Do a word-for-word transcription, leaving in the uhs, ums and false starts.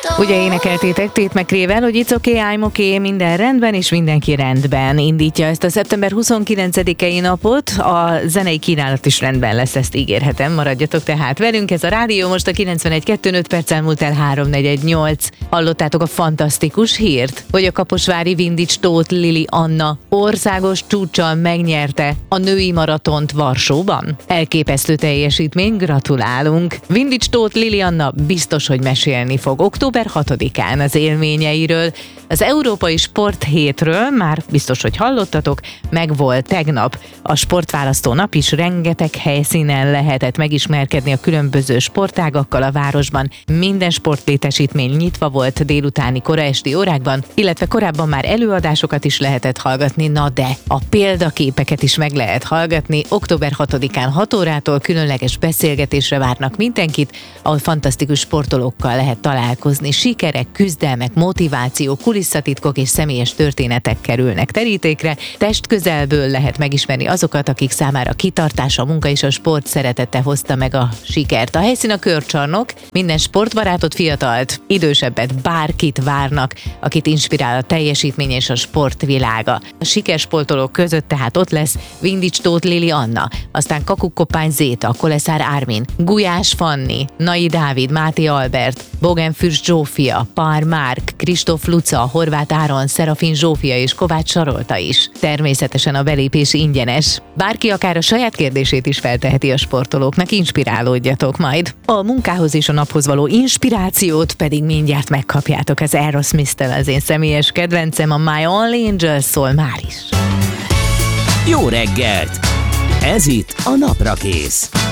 Ugye énekeltétek Tate McRae-vel, hogy it's okay, I'm okay, minden rendben, és mindenki rendben. Indítja ezt a szeptember huszonkilencedikei napot, a zenei kínálat is rendben lesz, ezt ígérhetem, maradjatok tehát velünk. Ez a rádió most a kilencvenegy kettő öt perc elmúlt el három negyven nyolc. Hallottátok a fantasztikus hírt, hogy a kaposvári Vindics Tóth Lili Anna országos csúccsal megnyerte a női maratont Varsóban. Elképesztő teljesítmény, gratulálunk! Vindics Tóth Lili Anna biztos, hogy mesélni fog október hatodikán az élményeiről. Az Európai Sporthétről már biztos, hogy hallottatok, megvolt tegnap a sportválasztó nap is, rengeteg helyszínen lehetett megismerkedni a különböző sportágakkal a városban. Minden sportlétesítmény nyitva volt délutáni, koraesti órákban, illetve korábban már előadásokat is lehetett hallgatni, na de a példaképeket is meg lehet hallgatni. október hatodikán hat órától különleges beszélgetésre várnak mindenkit, ahol fantasztikus sportolókkal lehet találkozni. Sikerek, küzdelmek, motiváció, kulisszatitkok és személyes történetek kerülnek terítékre. Testközelből lehet megismerni azokat, akik számára a kitartás, a munka és a sport szeretete hozta meg a sikert. A helyszín a Körcsarnok, minden sportbarátot, fiatalt, idősebbet, bárkit várnak, akit inspirál a teljesítmény és a sportvilága. A sikersportolók között tehát ott lesz Vindics Tóth Lili Anna, aztán Kakuk-Koppány Zéta, Koleszár Ármin, Gulyás Fanni, Nai Dávid, Máté Albert, Bogenfürst Zsófia, Pár Márk, Kristóf Luca, Horváth Áron, Szerafin Zsófia és Kovács Sarolta is. Természetesen a belépés ingyenes. Bárki akár a saját kérdését is felteheti a sportolóknak, inspirálódjatok majd. A munkához és a naphoz való inspirációt pedig mindjárt megkapjátok az Aerosmith-tel, az én személyes kedvencem, a My Only Angel szól már is. Jó reggelt! Ez itt a Naprakész.